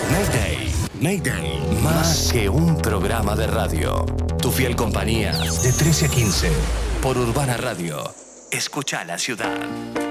Mayday, Mayday, más que un programa de radio. Tu fiel compañía de 13 a 15 por Urbana Radio. Escucha la ciudad.